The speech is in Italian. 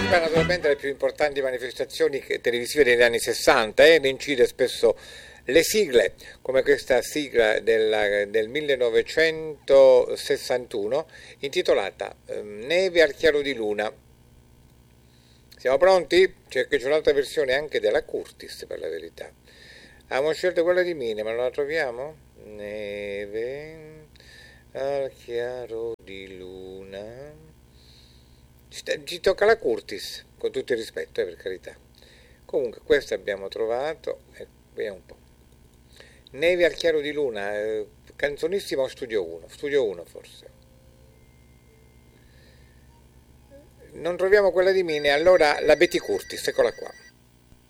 partecipa naturalmente alle più importanti manifestazioni televisive degli anni 60 ed incide spesso le sigle, come questa sigla del 1961 intitolata Neve al chiaro di luna. Siamo pronti? C'è un'altra versione anche della Curtis, per la verità. Abbiamo scelto quella di Mine, ma non la troviamo? Neve al chiaro di luna. Ci tocca la Curtis, con tutto il rispetto, per carità. Comunque, questo abbiamo trovato. Vediamo un po'. Neve al chiaro di luna, canzonissima o Studio 1? Studio 1 forse. Non troviamo quella di Mine, allora la Betty Curtis, eccola qua.